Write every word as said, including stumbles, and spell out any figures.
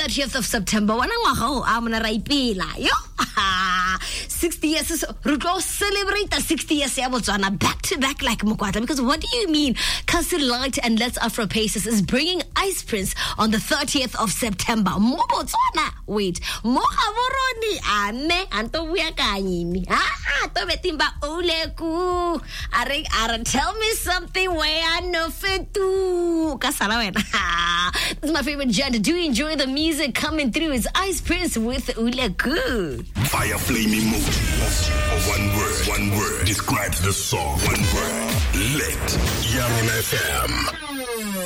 thirtieth of September. Wana ngwaga a mona ra ipela. Yo. sixty years is we go celebrate the sixty years ya Botswana back to back like Mokwatla, because what do you mean Castle Light and Let's Afro Paces is bringing Ice Prince on the thirtieth of September. Mo Botswana, wait, mo Gaborone ane anto buya kanyimi. Ah, to betimba oleku. Are are tell me something where I know fetu. Kasala wena. This is my favorite genre. Do you enjoy the music coming through? It's Ice Prince with Uleku. Fire flame emoji. One word, one word describes the song. One word. Lit. Yaron F M.